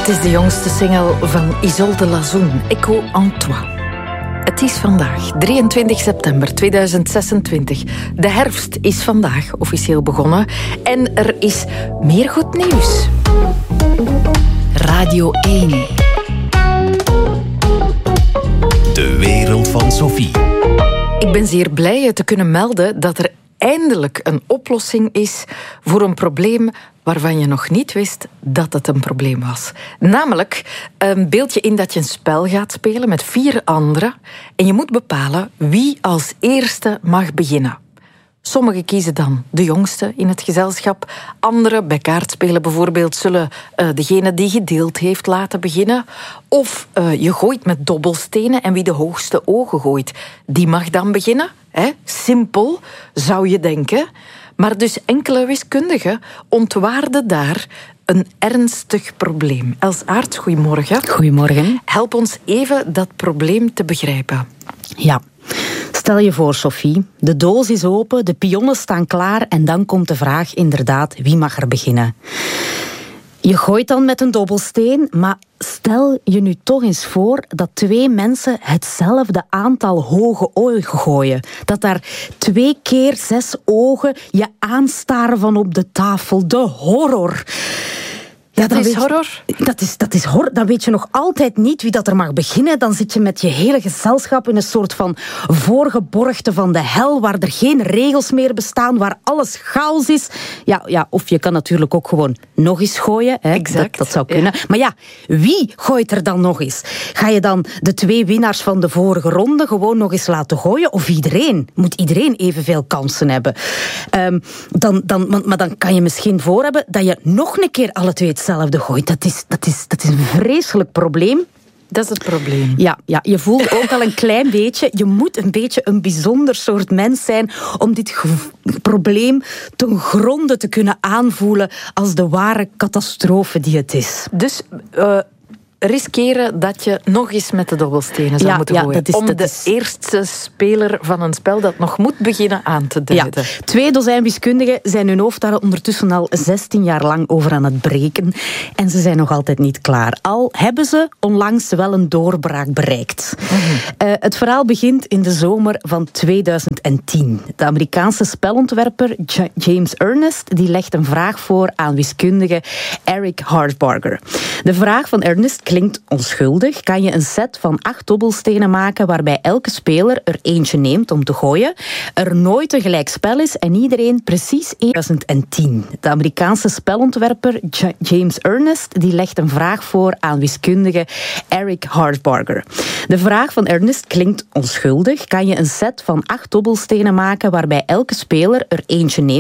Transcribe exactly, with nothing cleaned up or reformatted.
Het is de jongste single van Isolde Lazoun, Echo en toi. Het is vandaag, drieëntwintig september tweeduizend zesentwintig. De herfst is vandaag officieel begonnen en er is meer goed nieuws. Radio één. De wereld van Sophie. Ik ben zeer blij je te kunnen melden dat er eindelijk een oplossing is voor een probleem waarvan je nog niet wist dat het een probleem was. Namelijk, een beeld je in dat je een spel gaat spelen met vier anderen en je moet bepalen wie als eerste mag beginnen. Sommigen kiezen dan de jongste in het gezelschap. Anderen, bij kaartspelen bijvoorbeeld, zullen uh, degene die gedeeld heeft laten beginnen. Of uh, je gooit met dobbelstenen en wie de hoogste ogen gooit, die mag dan beginnen. Hè? Simpel, zou je denken. Maar dus enkele wiskundigen ontwaarden daar een ernstig probleem. Els Aerts, goedemorgen. Goedemorgen. Help ons even dat probleem te begrijpen. Ja. Stel je voor, Sophie, de doos is open, de pionnen staan klaar en dan komt de vraag inderdaad, wie mag er beginnen? Je gooit dan met een dobbelsteen, maar stel je nu toch eens voor dat twee mensen hetzelfde aantal hoge ogen gooien. Dat daar twee keer zes ogen je aanstaren van op de tafel. De horror. Ja, dat is horror. Je, dat, is, dat is horror. Dan weet je nog altijd niet wie dat er mag beginnen. Dan zit je met je hele gezelschap in een soort van voorgeborgte van de hel, waar er geen regels meer bestaan, waar alles chaos is. Ja, ja, of je kan natuurlijk ook gewoon nog eens gooien. Hè. Exact. Dat, dat zou kunnen. Ja. Maar ja, wie gooit er dan nog eens? Ga je dan de twee winnaars van de vorige ronde gewoon nog eens laten gooien? Of iedereen? Moet iedereen evenveel kansen hebben? Um, dan, dan, maar dan kan je misschien voor hebben dat je nog een keer alle twee hetzelfde gooit. Dat is, dat is, dat is een vreselijk probleem. Dat is het probleem. Ja, ja, je voelt ook al een klein beetje. Je moet een beetje een bijzonder soort mens zijn om dit gev- probleem ten gronde te kunnen aanvoelen als de ware catastrofe die het is. Dus Uh... riskeren dat je nog eens met de dobbelstenen zou ja, moeten ja, gooien. Dat is, om dat de is... eerste speler van een spel dat nog moet beginnen aan te duiden. Ja. Twee dozijn wiskundigen zijn hun hoofd daar ondertussen al zestien jaar lang over aan het breken. En ze zijn nog altijd niet klaar. Al hebben ze onlangs wel een doorbraak bereikt. Mm-hmm. Uh, het verhaal begint in de zomer van tweeduizend tien. De Amerikaanse spelontwerper J- James Ernest die legt een vraag voor aan wiskundige Eric Hardbarger. De vraag van Ernest klinkt onschuldig. Kan je een set van acht dobbelstenen maken waarbij elke speler er eentje neemt om te gooien, er nooit een gelijk spel is en iedereen precies tweeduizend tien. De Amerikaanse spelontwerper J- James Ernest die legt een vraag voor aan wiskundige Eric Hardbarger. De vraag van Ernest klinkt onschuldig. Kan je een set van acht dobbelstenen maken waarbij elke speler er eentje neemt